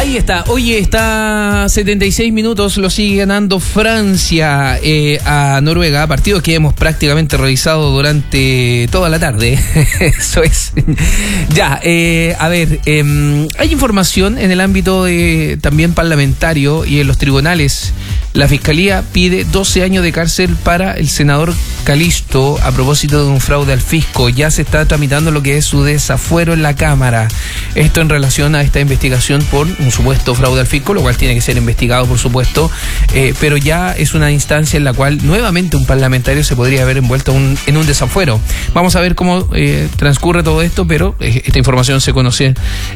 Ahí está. Oye, está 76 minutos, lo sigue ganando Francia a Noruega, partido que hemos prácticamente revisado durante toda la tarde. Eso es. Ya, a ver, hay información en el ámbito también parlamentario y en los tribunales. La Fiscalía pide 12 años de cárcel para el senador Calisto a propósito de un fraude al fisco. Ya se está tramitando lo que es su desafuero en la Cámara. Esto en relación a esta investigación por un supuesto fraude al fisco, lo cual tiene que ser investigado, por supuesto, pero ya es una instancia en la cual nuevamente un parlamentario se podría haber envuelto en un desafuero. Vamos a ver cómo transcurre todo esto, pero esta información se conoce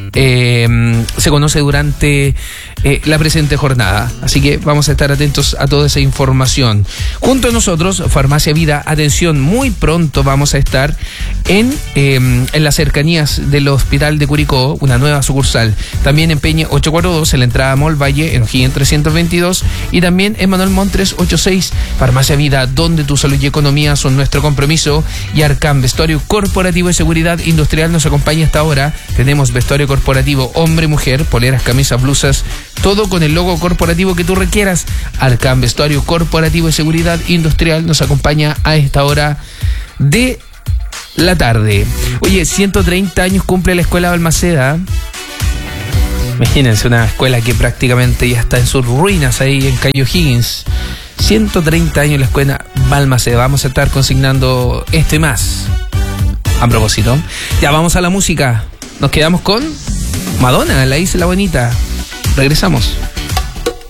durante la presente jornada. Así que vamos a estar atentos a toda esa información. Junto a nosotros, Farmacia Vida, atención, muy pronto vamos a estar en las cercanías del Hospital de Curicó, una nueva sucursal. También en Peña 842, en la entrada a Mall Valle, en O'Higgins 322, y también en Manuel Montt 386. Farmacia Vida, donde tu salud y economía son nuestro compromiso. Y Arcam, vestuario corporativo y seguridad industrial, nos acompaña hasta ahora. Tenemos vestuario corporativo hombre y mujer, poleras, camisas, blusas, todo con el logo corporativo que tú requieras. Arcam, vestuario corporativo y seguridad industrial, nos acompaña a esta hora de la tarde. Oye, 130 años cumple la Escuela Balmaceda. Imagínense, una escuela que prácticamente ya está en sus ruinas ahí en Cayo Higgins. 130 años la Escuela Balmaceda. Vamos a estar consignando esto y más. A propósito, ya vamos a la música. Nos quedamos con Madonna, La Isla Bonita. Regresamos.